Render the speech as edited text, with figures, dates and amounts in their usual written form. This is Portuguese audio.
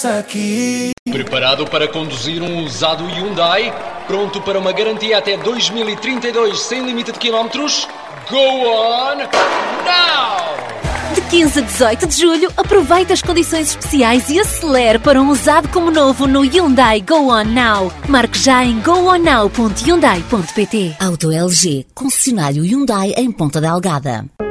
começa aqui. Preparado para conduzir um usado Hyundai? Pronto para uma garantia até 2032 sem limite de quilómetros? Go on now! De 15 a 18 de julho, aproveita as condições especiais e acelere para um usado como novo no Hyundai Go On Now. Marque já em gooonnow.hyundai.pt. Auto LG, concessionário Hyundai em Ponta Delgada.